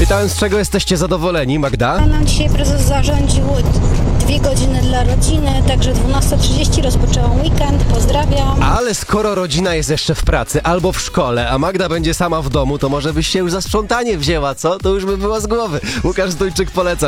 Pytałem, z czego jesteście zadowoleni, Magda? Nam dzisiaj prezes zarządził 2 godziny dla rodziny, także 12:30 rozpoczęłam weekend, pozdrawiam. Ale skoro rodzina jest jeszcze w pracy albo w szkole, a Magda będzie sama w domu, to może byś się już za sprzątanie wzięła, co? To już by była z głowy. Łukasz Zdójczyk poleca.